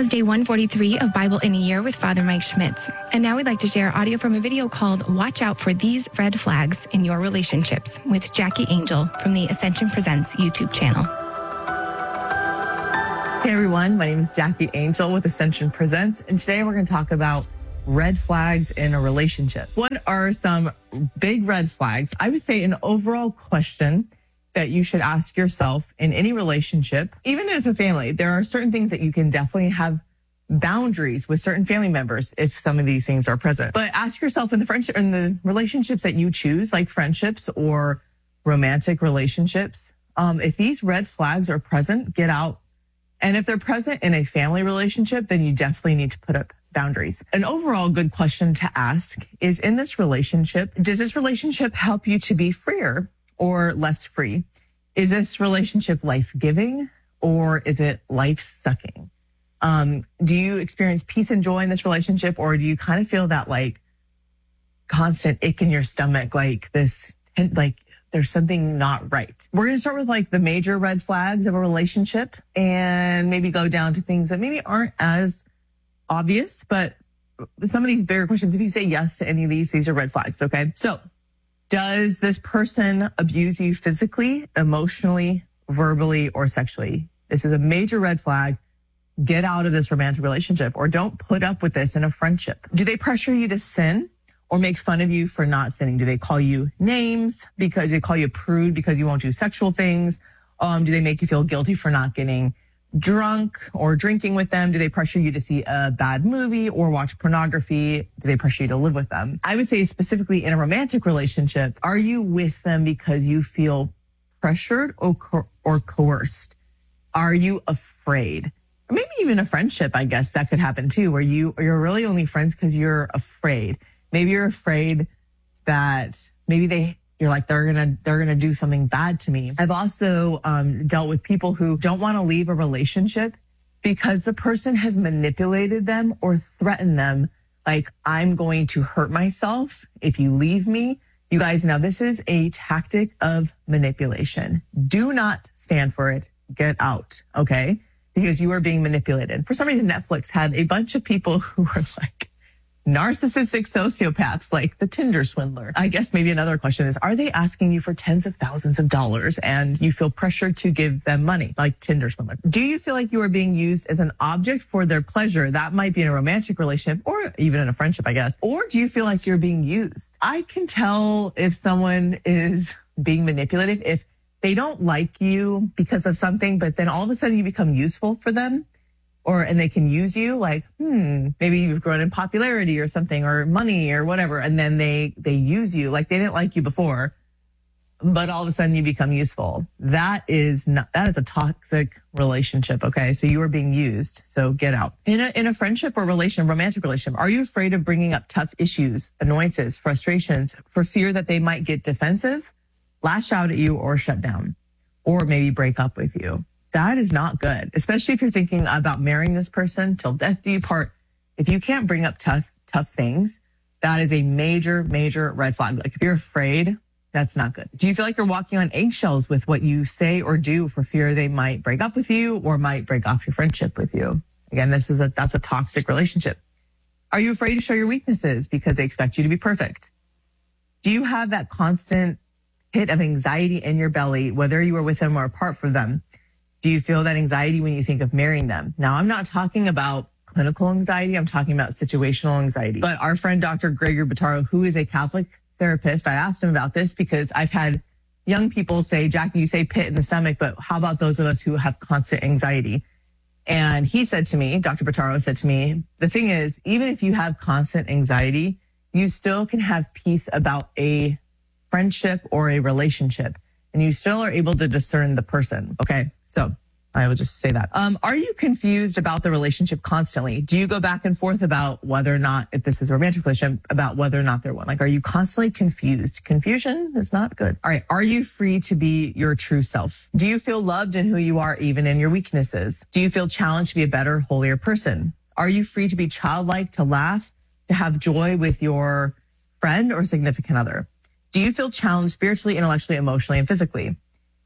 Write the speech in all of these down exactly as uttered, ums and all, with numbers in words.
is day one forty-three of Bible in a Year with Father Mike Schmitz. And now we'd like to share audio from a video called Watch Out for These Red Flags in Your Relationships with Jackie Angel from the Ascension Presents YouTube channel. Hey everyone, my name is Jackie Angel with Ascension Presents, and today we're going to talk about red flags in a relationship. What are some big red flags? I would say an overall question that you should ask yourself in any relationship, even if a family. There are certain things that you can definitely have boundaries with certain family members if some of these things are present. But ask yourself in the friendship, in the relationships that you choose, like friendships or romantic relationships, um, if these red flags are present, get out. And if they're present in a family relationship, then you definitely need to put up boundaries. An overall good question to ask is, in this relationship, does this relationship help you to be freer or less free? Is this relationship life-giving or is it life-sucking? Um, do you experience peace and joy in this relationship, or do you kind of feel that like constant ick in your stomach, like this, like there's something not right? We're going to start with like the major red flags of a relationship and maybe go down to things that maybe aren't as obvious, but some of these bigger questions, if you say yes to any of these, these are red flags. Okay. So does this person abuse you physically, emotionally, verbally, or sexually? This is a major red flag. Get out of this romantic relationship, or don't put up with this in a friendship. Do they pressure you to sin or make fun of you for not sinning? Do they call you names because they call you a prude because you won't do sexual things? Um, do they make you feel guilty for not getting drunk or drinking with them? Do they pressure you to see a bad movie or watch pornography? Do they pressure you to live with them? I would say specifically in a romantic relationship, are you with them because you feel pressured or, co- or coerced? Are you afraid? Or maybe even a friendship, I guess that could happen too, where you, you're really only friends because you're afraid. Maybe you're afraid that maybe they, you're like, they're going to, they're going to do something bad to me. I've also um, dealt with people who don't want to leave a relationship because the person has manipulated them or threatened them. Like, I'm going to hurt myself if you leave me. You guys, now this is a tactic of manipulation. Do not stand for it. Get out. Okay. Because you are being manipulated. For some reason, Netflix had a bunch of people who were like narcissistic sociopaths, like the Tinder swindler. I guess maybe another question is, are they asking you for tens of thousands of dollars and you feel pressured to give them money, like Tinder swindler? Do you feel like you are being used as an object for their pleasure? That might be in a romantic relationship or even in a friendship, I guess. Or do you feel like you're being used? I can tell if someone is being manipulative if they don't like you because of something, but then all of a sudden you become useful for them. Or, and they can use you, like, hmm, maybe you've grown in popularity or something, or money or whatever. And then they, they use you like they didn't like you before, but all of a sudden you become useful. That is not, that is a toxic relationship. Okay. So you are being used. So get out. In a, in a friendship or relation, romantic relationship, are you afraid of bringing up tough issues, annoyances, frustrations for fear that they might get defensive, lash out at you, or shut down, or maybe break up with you? That is not good, especially if you're thinking about marrying this person till death do you part. If you can't bring up tough, tough things, that is a major, major red flag. Like if you're afraid, that's not good. Do you feel like you're walking on eggshells with what you say or do for fear they might break up with you or might break off your friendship with you? Again, this is a, that's a toxic relationship. Are you afraid to show your weaknesses because they expect you to be perfect? Do you have that constant hit of anxiety in your belly, whether you are with them or apart from them? Do you feel that anxiety when you think of marrying them? Now, I'm not talking about clinical anxiety. I'm talking about situational anxiety. But our friend, Doctor Gregory Bottaro, who is a Catholic therapist, I asked him about this because I've had young people say, Jackie, you say pit in the stomach, but how about those of us who have constant anxiety? And he said to me, Doctor Bottaro said to me, the thing is, even if you have constant anxiety, you still can have peace about a friendship or a relationship. And you still are able to discern the person. Okay. So I will just say that. Um, are you confused about the relationship constantly? Do you go back and forth about whether or not, if this is a romantic relationship, about whether or not they're one? Like, are you constantly confused? Confusion is not good. All right. Are you free to be your true self? Do you feel loved in who you are, even in your weaknesses? Do you feel challenged to be a better, holier person? Are you free to be childlike, to laugh, to have joy with your friend or significant other? Do you feel challenged spiritually, intellectually, emotionally, and physically?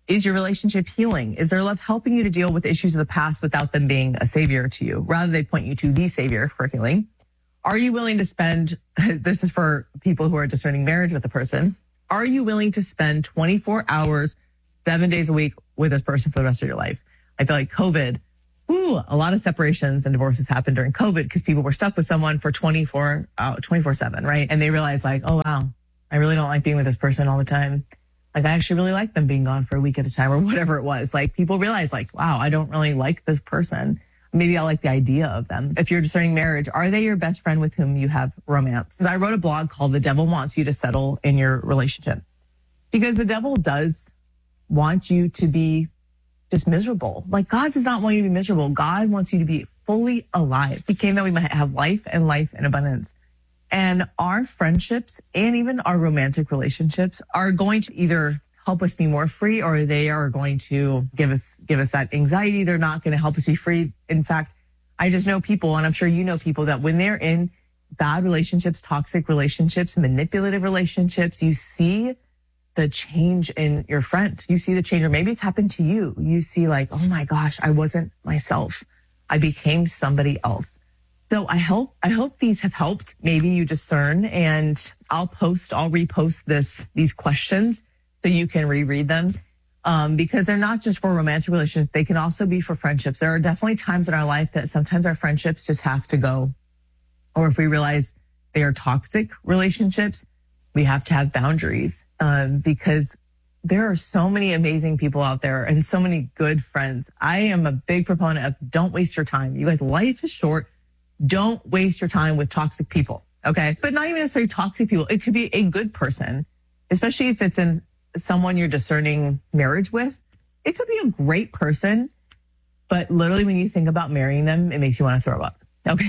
Is your relationship healing? Is their love helping you to deal with issues of the past without them being a savior to you? Rather, they point you to the savior for healing. Are you willing to spend, this is for people who are discerning marriage with a person. Are you willing to spend twenty-four hours, seven days a week with this person for the rest of your life? I feel like COVID, ooh, a lot of separations and divorces happened during COVID because people were stuck with someone for twenty-four, uh, twenty-four seven, right? And they realized like, oh, wow, I really don't like being with this person all the time. Like, I actually really like them being gone for a week at a time or whatever it was. Like, people realize like, wow, I don't really like this person. Maybe I like the idea of them. If you're discerning marriage, are they your best friend with whom you have romance? I wrote a blog called The Devil Wants You to Settle in Your Relationship, because the devil does want you to be just miserable. Like, God does not want you to be miserable. God wants you to be fully alive. He came that we might have life and life in abundance. And our friendships and even our romantic relationships are going to either help us be more free, or they are going to give us, give us that anxiety. They're not going to help us be free. In fact, I just know people, and I'm sure you know people, that when they're in bad relationships, toxic relationships, manipulative relationships, you see the change in your friend. You see the change, or maybe it's happened to you. You see like, oh my gosh, I wasn't myself. I became somebody else. So I hope, I hope these have helped. Maybe you discern, and I'll post, I'll repost this, these questions so you can reread them. Um, because they're not just for romantic relationships. They can also be for friendships. There are definitely times in our life that sometimes our friendships just have to go. Or if we realize they are toxic relationships, we have to have boundaries, um, because there are so many amazing people out there and so many good friends. I am a big proponent of don't waste your time. You guys, life is short. Don't waste your time with toxic people. Okay. But not even necessarily toxic people. It could be a good person, especially if it's in someone you're discerning marriage with. It could be a great person, but literally when you think about marrying them, it makes you want to throw up. Okay.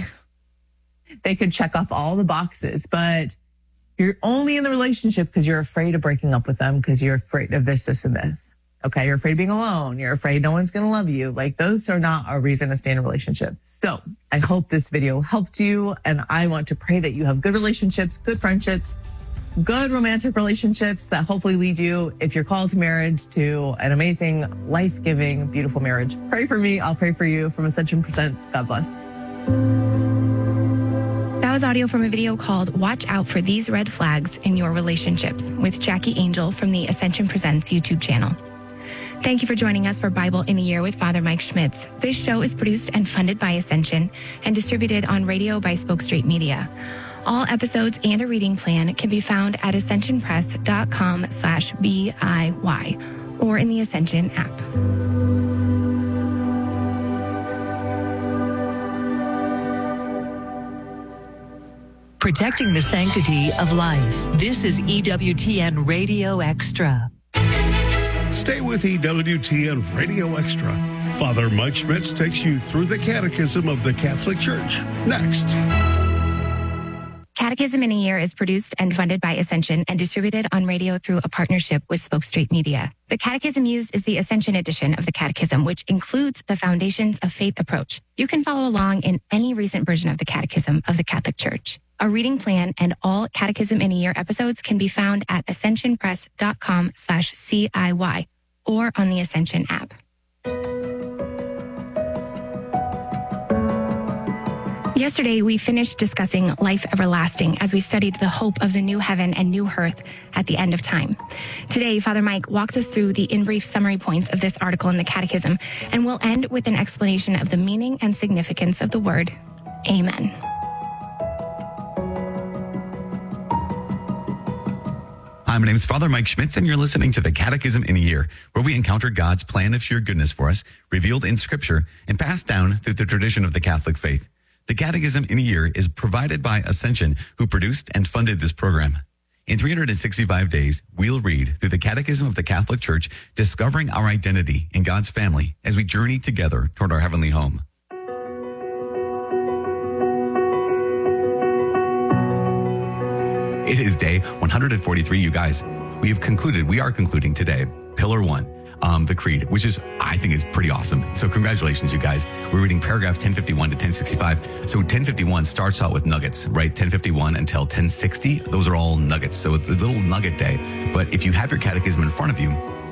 They could check off all the boxes, but you're only in the relationship because you're afraid of breaking up with them, because you're afraid of this, this, and this. Okay. You're afraid of being alone. You're afraid no one's going to love you. Like, those are not a reason to stay in a relationship. So I hope this video helped you. And I want to pray that you have good relationships, good friendships, good romantic relationships that hopefully lead you, if you're called to marriage, to an amazing, life-giving, beautiful marriage. Pray for me. I'll pray for you. From Ascension Presents. God bless. That was audio from a video called Watch Out for These Red Flags in Your Relationships with Jackie Angel from the Ascension Presents YouTube channel. Thank you for joining us for Bible in a Year with Father Mike Schmitz. This show is produced and funded by Ascension and distributed on radio by Spoke Street Media. All episodes and a reading plan can be found at ascensionpress.com slash BIY or in the Ascension app. Protecting the sanctity of life. This is E W T N Radio Extra. Stay with E W T N Radio Extra. Father Mike Schmitz takes you through the Catechism of the Catholic Church. Next. Catechism in a Year is produced and funded by Ascension and distributed on radio through a partnership with Spoke Street Media. The catechism used is the Ascension edition of the Catechism, which includes the Foundations of Faith approach. You can follow along in any recent version of the Catechism of the Catholic Church. A reading plan and all Catechism in a Year episodes can be found at ascensionpress.com slash CIY or on the Ascension app. Yesterday, we finished discussing life everlasting as we studied the hope of the new heaven and new earth at the end of time. Today, Father Mike walks us through the in brief summary points of this article in the Catechism, and we'll end with an explanation of the meaning and significance of the word Amen. Hi, my name is Father Mike Schmitz, and you're listening to the Catechism in a Year, where we encounter God's plan of sheer goodness for us, revealed in Scripture and passed down through the tradition of the Catholic faith. The Catechism in a Year is provided by Ascension, who produced and funded this program. In three hundred sixty-five days, we'll read through the Catechism of the Catholic Church, discovering our identity in God's family as we journey together toward our heavenly home. It is day one hundred forty-three, you guys. We have concluded, we are concluding today, Pillar One, um, the Creed, which is, I think, is pretty awesome. So congratulations, you guys. We're reading paragraph ten fifty-one to ten sixty-five. So ten fifty-one starts out with nuggets, right? ten fifty-one until ten sixty, those are all nuggets. So it's a little nugget day. But if you have your catechism in front of you,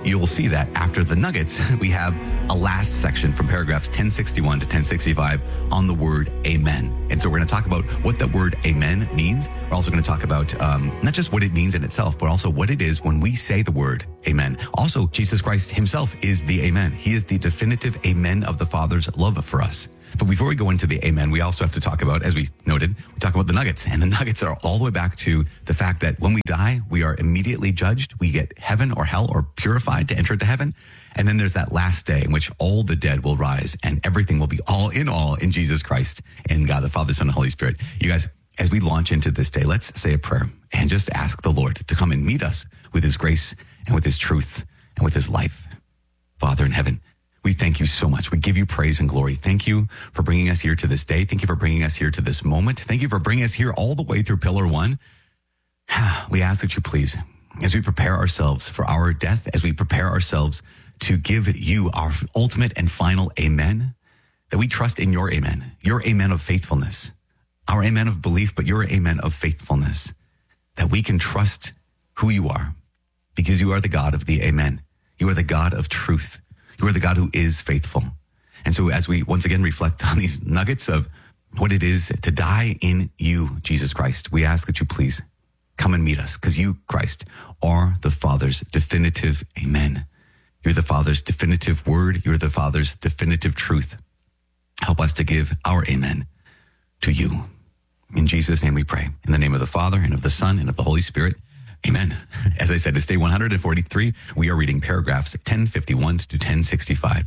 you'll see that after the nuggets, we have a last section from paragraphs ten sixty-one to ten sixty-five on the word amen. And so we're going to talk about what the word amen means. We're also going to talk about um, not just what it means in itself, but also what it is when we say the word amen. Also, Jesus Christ himself is the amen. He is the definitive amen of the Father's love for us. But before we go into the amen, we also have to talk about, as we noted, we talk about the nuggets. And the nuggets are all the way back to the fact that when we die, we are immediately judged. We get heaven or hell or purified to enter into heaven. And then there's that last day in which all the dead will rise and everything will be all in all in Jesus Christ and God, the Father, Son, and Holy Spirit. You guys, as we launch into this day, let's say a prayer and just ask the Lord to come and meet us with his grace and with his truth and with his life. Father in heaven, we thank you so much. We give you praise and glory. Thank you for bringing us here to this day. Thank you for bringing us here to this moment. Thank you for bringing us here all the way through Pillar One. We ask that you please, as we prepare ourselves for our death, as we prepare ourselves to give you our ultimate and final amen, that we trust in your amen, your amen of faithfulness, our amen of belief, but your amen of faithfulness, that we can trust who you are because you are the God of the amen. You are the God of truth. You are the God who is faithful. And so as we once again reflect on these nuggets of what it is to die in you, Jesus Christ, we ask that you please come and meet us because you, Christ, are the Father's definitive amen. You're the Father's definitive word. You're the Father's definitive truth. Help us to give our amen to you. In Jesus' name we pray. In the name of the Father and of the Son and of the Holy Spirit. Amen. As I said, it's day one hundred forty-three. We are reading paragraphs ten fifty-one to ten sixty-five.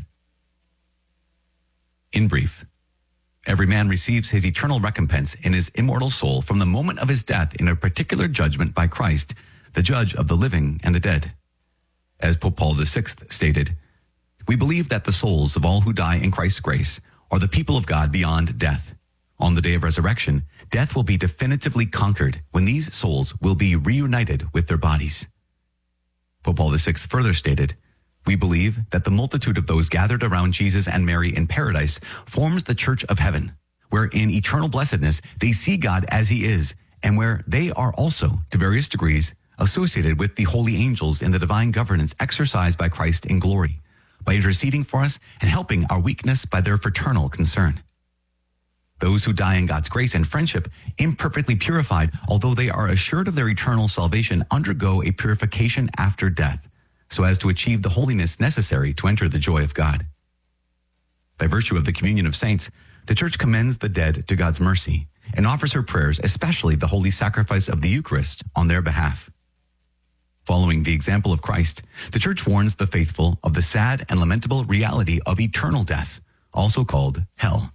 In brief, every man receives his eternal recompense in his immortal soul from the moment of his death in a particular judgment by Christ, the judge of the living and the dead. As Pope Paul the Sixth stated, we believe that the souls of all who die in Christ's grace are the people of God beyond death. On the day of resurrection, death will be definitively conquered when these souls will be reunited with their bodies. Pope Paul the Sixth further stated, we believe that the multitude of those gathered around Jesus and Mary in paradise forms the church of heaven, where in eternal blessedness they see God as he is, and where they are also, to various degrees, associated with the holy angels in the divine governance exercised by Christ in glory, by interceding for us and helping our weakness by their fraternal concern. Those who die in God's grace and friendship, imperfectly purified, although they are assured of their eternal salvation, undergo a purification after death, so as to achieve the holiness necessary to enter the joy of God. By virtue of the communion of saints, the Church commends the dead to God's mercy and offers her prayers, especially the holy sacrifice of the Eucharist, on their behalf. Following the example of Christ, the Church warns the faithful of the sad and lamentable reality of eternal death, also called hell.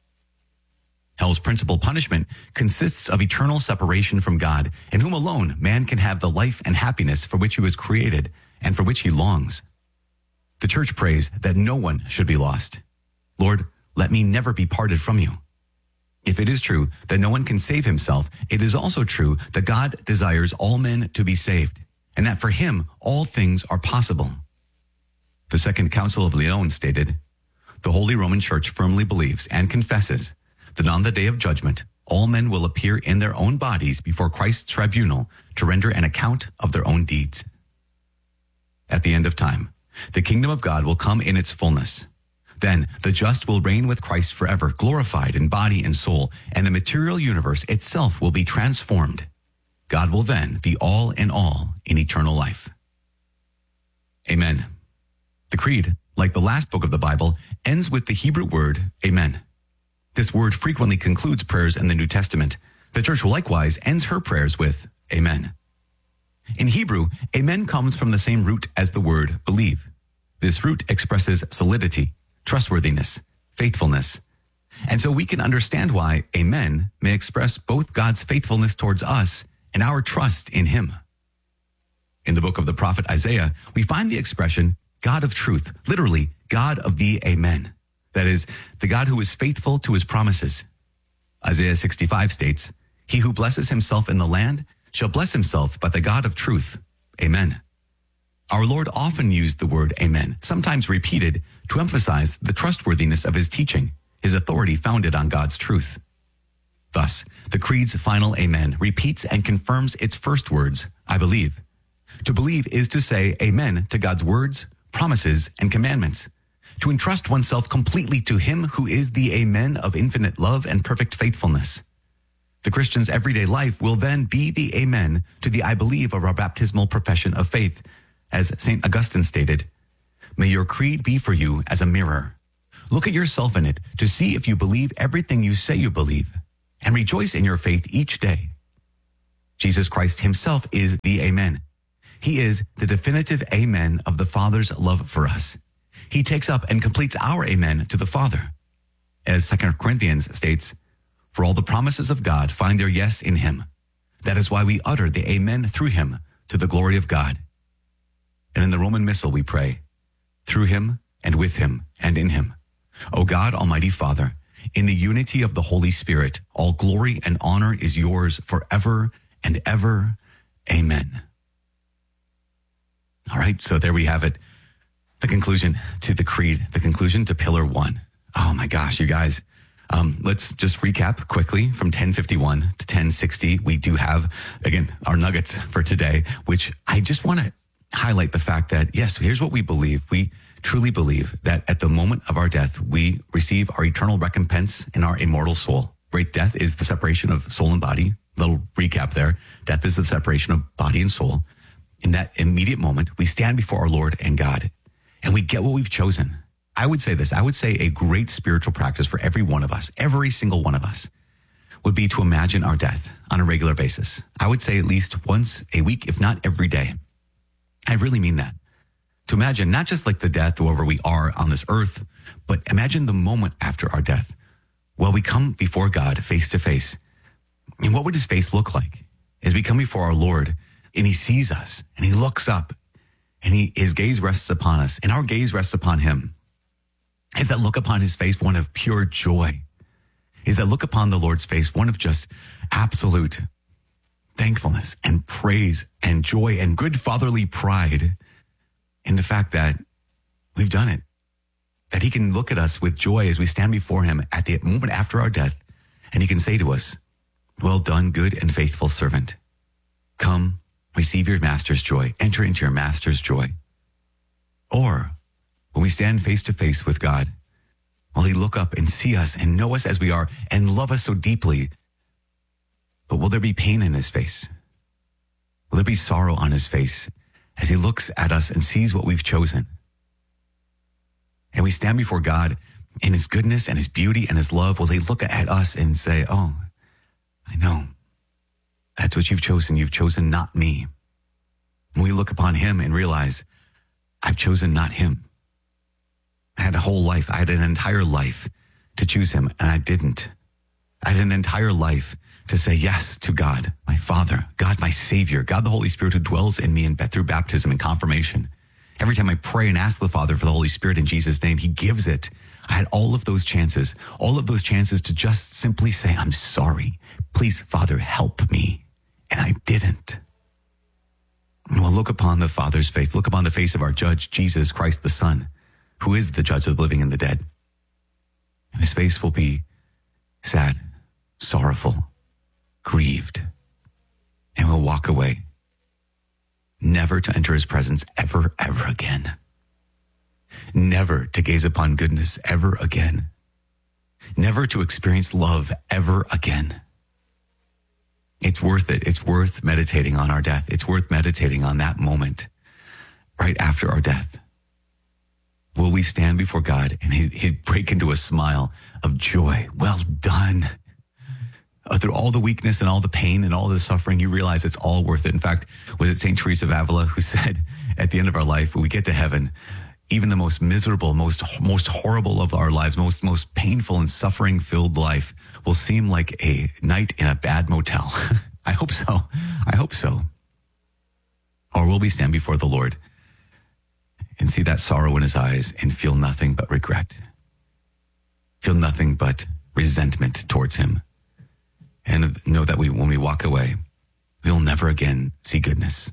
Hell's principal punishment consists of eternal separation from God, in whom alone man can have the life and happiness for which he was created and for which he longs. The Church prays that no one should be lost. Lord, let me never be parted from you. If it is true that no one can save himself, it is also true that God desires all men to be saved, and that for him all things are possible. The Second Council of Lyon stated, the Holy Roman Church firmly believes and confesses that on the day of judgment, all men will appear in their own bodies before Christ's tribunal to render an account of their own deeds. At the end of time, the kingdom of God will come in its fullness. Then the just will reign with Christ forever, glorified in body and soul, and the material universe itself will be transformed. God will then be all in all in eternal life. Amen. The Creed, like the last book of the Bible, ends with the Hebrew word amen. This word frequently concludes prayers in the New Testament. The Church likewise ends her prayers with amen. In Hebrew, amen comes from the same root as the word believe. This root expresses solidity, trustworthiness, faithfulness. And so we can understand why amen may express both God's faithfulness towards us and our trust in him. In the book of the prophet Isaiah, we find the expression God of truth, literally God of the amen. That is, the God who is faithful to his promises. Isaiah sixty-five states, he who blesses himself in the land shall bless himself by the God of truth. Amen. Our Lord often used the word amen, sometimes repeated, to emphasize the trustworthiness of his teaching, his authority founded on God's truth. Thus, the Creed's final amen repeats and confirms its first words, I believe. To believe is to say amen to God's words, promises, and commandments. To entrust oneself completely to him who is the amen of infinite love and perfect faithfulness. The Christian's everyday life will then be the amen to the I believe of our baptismal profession of faith. As Saint Augustine stated, may your creed be for you as a mirror. Look at yourself in it to see if you believe everything you say you believe, and rejoice in your faith each day. Jesus Christ himself is the amen. He is the definitive amen of the Father's love for us. He takes up and completes our amen to the Father. As Second Corinthians states, for all the promises of God find their yes in him. That is why we utter the amen through him to the glory of God. And in the Roman Missal we pray, through him and with him and in him. O God, Almighty Father, in the unity of the Holy Spirit, all glory and honor is yours forever and ever. Amen. All right, so there we have it. The conclusion to the creed, the conclusion to pillar one. Oh my gosh, you guys. Um, let's just recap quickly from ten fifty-one to ten sixty. We do have, again, our nuggets for today, which I just want to highlight the fact that, yes, here's what we believe. We truly believe that at the moment of our death, we receive our eternal recompense in our immortal soul. Right? Death is the separation of soul and body. Little recap there. Death is the separation of body and soul. In that immediate moment, we stand before our Lord and God, and we get what we've chosen. I would say this. I would say a great spiritual practice for every one of us, every single one of us, would be to imagine our death on a regular basis. I would say at least once a week, if not every day. I really mean that. To imagine not just like the death wherever we are on this earth, but imagine the moment after our death. Well, we come before God face to face. And what would his face look like as we come before our Lord and he sees us and he looks up and he, his gaze rests upon us and our gaze rests upon him? Is that look upon his face one of pure joy? Is that look upon the Lord's face one of just absolute thankfulness and praise and joy and good fatherly pride in the fact that we've done it? That he can look at us with joy as we stand before him at the moment after our death, and he can say to us, well done, good and faithful servant. Come, receive your master's joy. Enter into your master's joy. Or when we stand face to face with God, will he look up and see us and know us as we are and love us so deeply? But will there be pain in his face? Will there be sorrow on his face as he looks at us and sees what we've chosen? And we stand before God in his goodness and his beauty and his love. Will he look at us and say, oh, I know. That's what you've chosen. You've chosen not me. And we look upon him and realize, I've chosen not him. I had a whole life. I had an entire life to choose him, and I didn't. I had an entire life to say yes to God, my Father, God, my Savior, God, the Holy Spirit who dwells in me and through baptism and confirmation. Every time I pray and ask the Father for the Holy Spirit in Jesus' name, he gives it. I had all of those chances, all of those chances to just simply say, I'm sorry. Please, Father, help me. And I didn't. And we'll look upon the Father's face, look upon the face of our judge, Jesus Christ, the Son, who is the judge of the living and the dead. And his face will be sad, sorrowful, grieved, and we'll walk away, never to enter his presence ever, ever again. Never to gaze upon goodness ever again. Never to experience love ever again. It's worth it. It's worth meditating on our death. It's worth meditating on that moment right after our death. Will we stand before God and he'd, he'd break into a smile of joy? Well done. Uh, through all the weakness and all the pain and all the suffering, you realize it's all worth it. In fact, was it Saint Teresa of Avila who said at the end of our life, when we get to heaven, even the most miserable, most most horrible of our lives, most most painful and suffering-filled life will seem like a night in a bad motel. I hope so. I hope so. Or will we stand before the Lord and see that sorrow in his eyes and feel nothing but regret, feel nothing but resentment towards him, and know that we, when we walk away, we'll never again see goodness.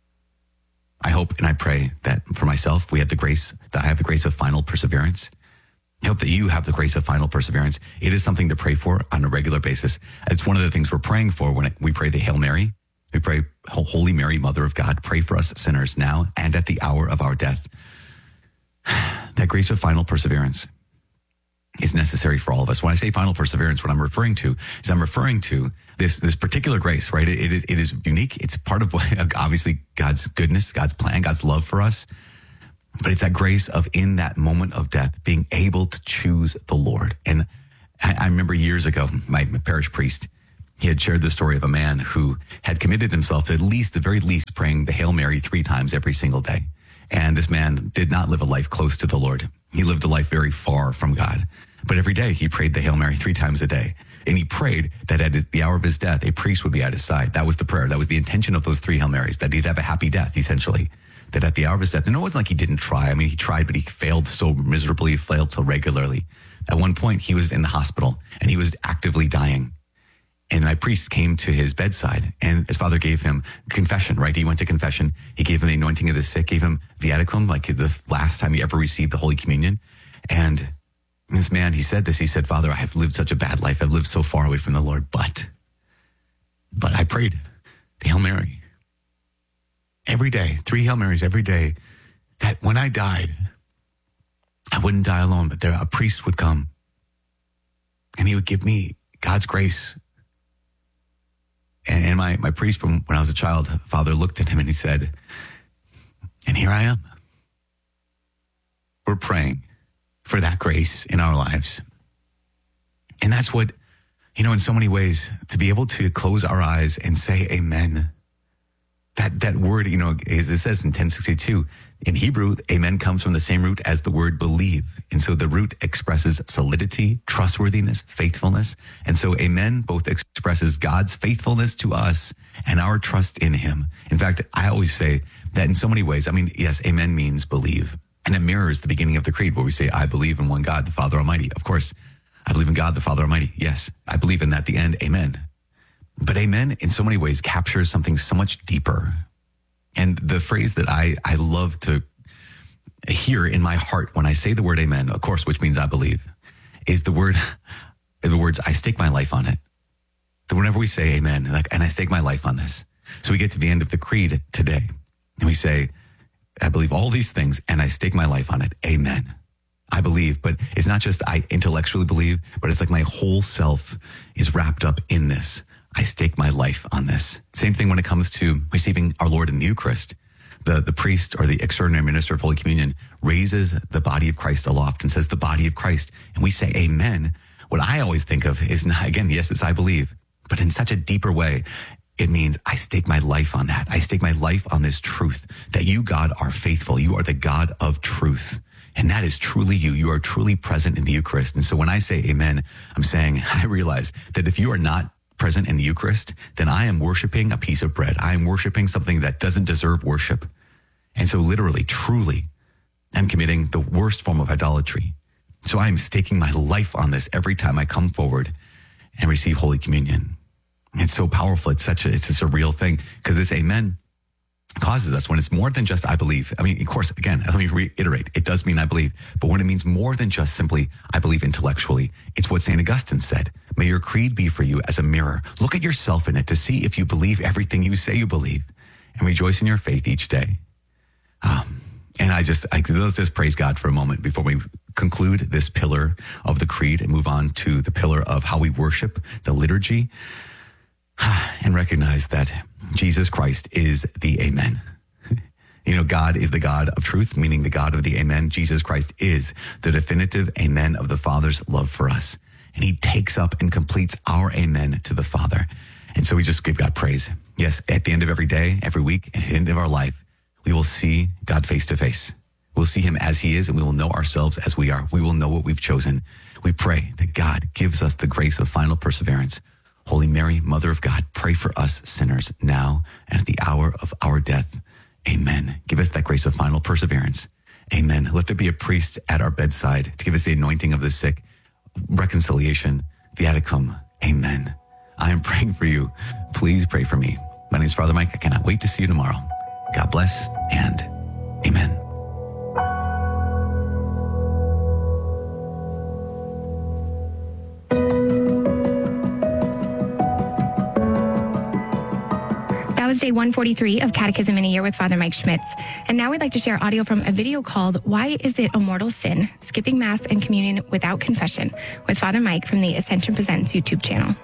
I hope and I pray that for myself, we have the grace, that I have the grace of final perseverance. I hope that you have the grace of final perseverance. It is something to pray for on a regular basis. It's one of the things we're praying for when we pray the Hail Mary We pray, Holy Mary, Mother of God, pray for us sinners now and at the hour of our death. That grace of final perseverance is necessary for all of us. When I say final perseverance, what I'm referring to is I'm referring to this this particular grace, right? It, it, is, it is unique. It's part of what, obviously God's goodness, God's plan, God's love for us. But it's that grace of in that moment of death, being able to choose the Lord. And I, I remember years ago, my, my parish priest, he had shared the story of a man who had committed himself to at least, the very least, praying the Hail Mary three times every single day. And this man did not live a life close to the Lord. He lived a life very far from God. But every day he prayed the Hail Mary three times a day. And he prayed that at the hour of his death, a priest would be at his side. That was the prayer. That was the intention of those three Hail Marys, that he'd have a happy death, essentially. That at the hour of his death, and it wasn't like he didn't try. I mean, he tried, but he failed so miserably, he failed so regularly. At one point, he was in the hospital and he was actively dying. And my priest came to his bedside and his father gave him confession, right? He went to confession. He gave him the anointing of the sick, gave him viaticum, like the last time he ever received the Holy Communion. And this man, he said this, he said, Father, I have lived such a bad life. I've lived so far away from the Lord, but, but I prayed the Hail Mary every day, three Hail Marys every day, that when I died, I wouldn't die alone, but there a priest would come and he would give me God's grace. And, and my, my priest from when I was a child, father looked at him and he said, and here I am. We're praying for that grace in our lives. And that's what, you know, in so many ways, to be able to close our eyes and say amen. That that word, you know, as it says in ten sixty-two, in Hebrew, amen comes from the same root as the word believe. And so the root expresses solidity, trustworthiness, faithfulness. And so amen both expresses God's faithfulness to us and our trust in him. In fact, I always say that in so many ways, I mean, yes, amen means believe. And it mirrors the beginning of the creed where we say, I believe in one God, the Father Almighty. Of course, I believe in God, the Father Almighty. Yes, I believe in that, the end, amen. But amen, in so many ways, captures something so much deeper. And the phrase that I, I love to hear in my heart when I say the word amen, of course, which means I believe, is the word, the words, I stake my life on it. That whenever we say amen, like, and I stake my life on this. So we get to the end of the creed today, and we say, I believe all these things, and I stake my life on it. Amen. I believe, but it's not just I intellectually believe, but it's like my whole self is wrapped up in this. I stake my life on this. Same thing when it comes to receiving our Lord in the Eucharist. The, the priest or the extraordinary minister of Holy Communion raises the body of Christ aloft and says the body of Christ. And we say amen. What I always think of is, not, again, yes, it's I believe, but in such a deeper way, it means I stake my life on that. I stake my life on this truth that you, God, are faithful. You are the God of truth. And that is truly you. You are truly present in the Eucharist. And so when I say amen, I'm saying, I realize that if you are not present in the Eucharist, then I am worshiping a piece of bread. I am worshiping something that doesn't deserve worship. And so literally, truly, I'm committing the worst form of idolatry. So I am staking my life on this every time I come forward and receive Holy Communion. It's so powerful. It's such a, it's just a real thing because this amen causes us when it's more than just I believe. I mean, of course, again, let me reiterate, it does mean I believe, but when it means more than just simply I believe intellectually, it's what Saint Augustine said. May your creed be for you as a mirror. Look at yourself in it to see if you believe everything you say you believe and rejoice in your faith each day. Um, and I just, I, let's just praise God for a moment before we conclude this pillar of the creed and move on to the pillar of how we worship, the liturgy, and recognize that Jesus Christ is the amen. You know, God is the God of truth, meaning the God of the amen. Jesus Christ is the definitive amen of the Father's love for us. And he takes up and completes our amen to the Father. And so we just give God praise. Yes, at the end of every day, every week, at the end of our life, we will see God face to face. We'll see him as he is, and we will know ourselves as we are. We will know what we've chosen. We pray that God gives us the grace of final perseverance. Holy Mary, Mother of God, pray for us sinners now and at the hour of our death. Amen. Give us that grace of final perseverance. Amen. Let there be a priest at our bedside to give us the anointing of the sick, reconciliation, viaticum. Amen. I am praying for you. Please pray for me. My name is Father Mike. I cannot wait to see you tomorrow. God bless and amen. was day one forty-three of Catechism in a Year with Father Mike Schmitz. And now we'd like to share audio from a video called Why Is It a Mortal Sin? Skipping Mass and Communion Without Confession with Father Mike from the Ascension Presents YouTube channel.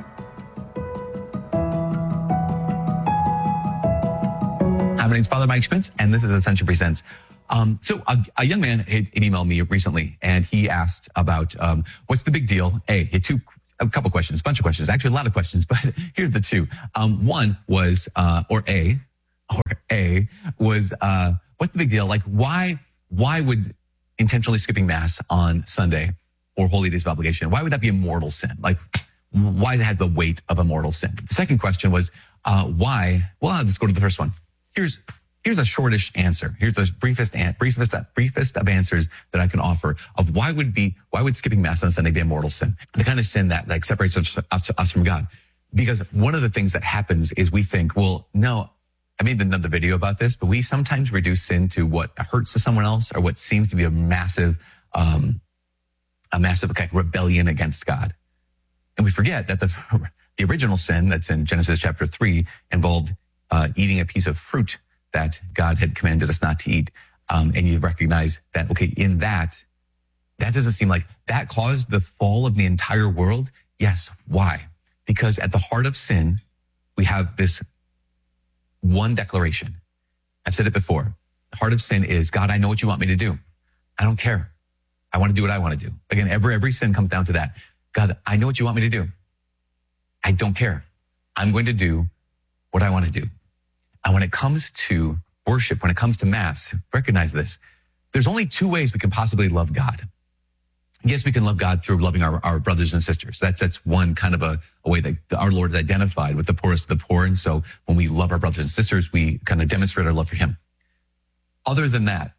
Hi, my name's Father Mike Schmitz, and this is Ascension Presents. Um, so a, a young man had, had emailed me recently, and he asked about um, what's the big deal? A, he had two, a couple questions, a bunch of questions, actually a lot of questions, but here's the two. Um, one was, uh, or A, or A was, uh, what's the big deal? Like, why, why would intentionally skipping Mass on Sunday or Holy Days of Obligation, why would that be a mortal sin? Like, why it has the weight of a mortal sin? The second question was, uh, why? Well, I'll just go to the first one. Here's, Here's a shortish answer. Here's the briefest, briefest, briefest of answers that I can offer of why would be, why would skipping Mass on Sunday be a mortal sin? The kind of sin that like separates us, us, us from God. Because one of the things that happens is we think, well, no, I made another video about this, but we sometimes reduce sin to what hurts to someone else or what seems to be a massive, um, a massive okay, rebellion against God. And we forget that the, the original sin that's in Genesis chapter three involved uh, eating a piece of fruit that God had commanded us not to eat. Um, and you recognize that, okay, in that, that doesn't seem like that caused the fall of the entire world. Yes. Why? Because at the heart of sin, we have this one declaration. I've said it before. The heart of sin is, God, I know what you want me to do. I don't care. I want to do what I want to do. Again, every, every sin comes down to that. God, I know what you want me to do. I don't care. I'm going to do what I want to do. And when it comes to worship, when it comes to Mass, recognize this. There's only two ways we can possibly love God. Yes, we can love God through loving our, our brothers and sisters. That's that's one kind of a, a way that our Lord is identified with the poorest of the poor. And so when we love our brothers and sisters, we kind of demonstrate our love for him. Other than that,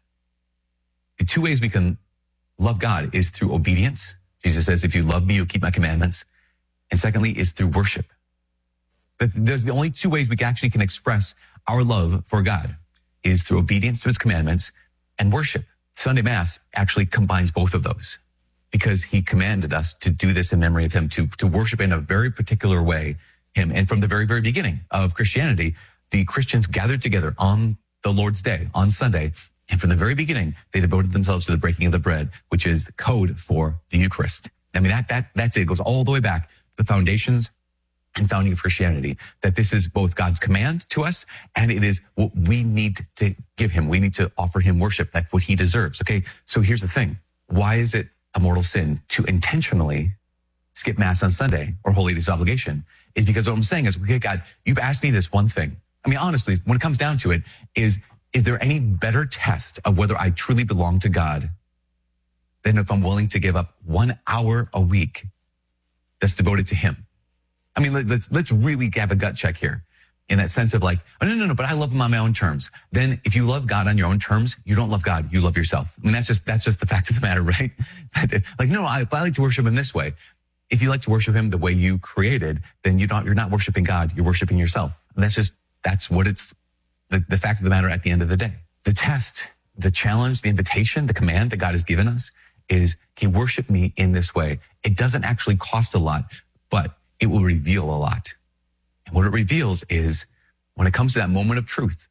the two ways we can love God is through obedience. Jesus says, if you love me, you'll keep my commandments. And secondly, is through worship. There's the only two ways we actually can express our love for God is through obedience to his commandments and worship. Sunday Mass actually combines both of those because he commanded us to do this in memory of him, to, to worship in a very particular way him. And from the very, very beginning of Christianity, the Christians gathered together on the Lord's Day, on Sunday. And from the very beginning, they devoted themselves to the breaking of the bread, which is the code for the Eucharist. I mean, that, that, that's it. It goes all the way back to the foundations and founding of Christianity, that this is both God's command to us and it is what we need to give him. We need to offer him worship. That's what he deserves. Okay. So here's the thing. Why is it a mortal sin to intentionally skip Mass on Sunday or Holy Days of Obligation? Is because what I'm saying is, okay, God, you've asked me this one thing. I mean, honestly, when it comes down to it, is, is there any better test of whether I truly belong to God than if I'm willing to give up one hour a week that's devoted to him? I mean, let's, let's really have a gut check here in that sense of like, oh, no, no, no, but I love him on my own terms. Then if you love God on your own terms, you don't love God, you love yourself. I mean, that's just, that's just the fact of the matter, right? Like, no, I, I like to worship him this way. If you like to worship him the way you created, then you don't, you're not worshiping God, you're worshiping yourself. And that's just, that's what it's, the, the fact of the matter at the end of the day. The test, the challenge, the invitation, the command that God has given us is, okay, worship me in this way. It doesn't actually cost a lot, but it will reveal a lot. And what it reveals is when it comes to that moment of truth,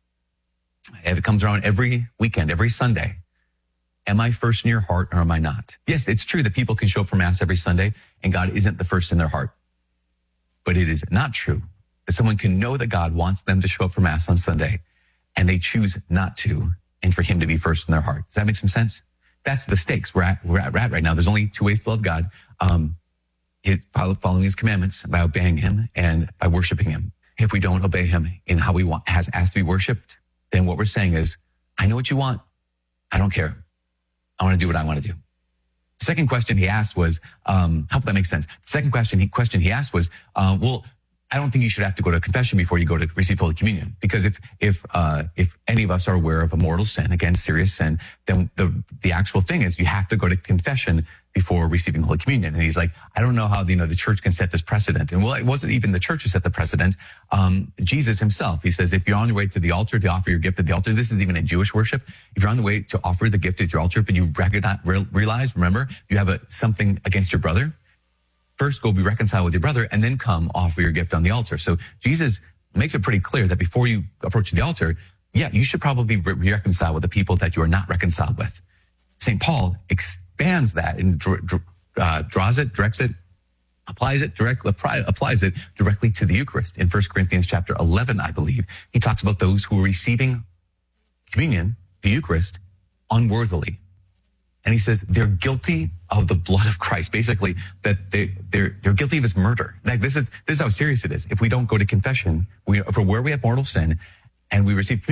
if it comes around every weekend, every Sunday, am I first in your heart or am I not? Yes, it's true that people can show up for Mass every Sunday and God isn't the first in their heart. But it is not true that someone can know that God wants them to show up for Mass on Sunday and they choose not to, and for him to be first in their heart. Does that make some sense? That's the stakes we're at, we're at right now. There's only two ways to love God. Um, It, following his commandments, by obeying him and by worshiping him. If we don't obey him in how we want, has asked to be worshiped, then what we're saying is, I know what you want. I don't care. I want to do what I want to do. The second question he asked was, um, I hope that makes sense. The second question he, question he asked was, uh, well, I don't think you should have to go to confession before you go to receive Holy Communion. Because if, if, uh, if any of us are aware of a mortal sin, again, serious sin, then the, the actual thing is you have to go to confession before receiving Holy Communion. And he's like, I don't know how, you know, the church can set this precedent. And well, it wasn't even the church who set the precedent. Um, Jesus himself, he says, if you're on your way to the altar to offer your gift at the altar, this is even in Jewish worship. If you're on the way to offer the gift at your altar, but you recognize, realize, remember, you have a, something against your brother, first go be reconciled with your brother and then come offer your gift on the altar. So Jesus makes it pretty clear that before you approach the altar, yeah, you should probably be reconciled with the people that you are not reconciled with. Saint Paul expands that and dr- dr- uh, draws it, directs it, applies it directly, applies it directly to the Eucharist. In First Corinthians chapter eleven, I believe, he talks about those who are receiving communion, the Eucharist, unworthily. And he says they're guilty of the blood of Christ. Basically, that they, they're, they're guilty of his murder. Like this is, this is how serious it is. If we don't go to confession, we, for where we have mortal sin and we receive communion,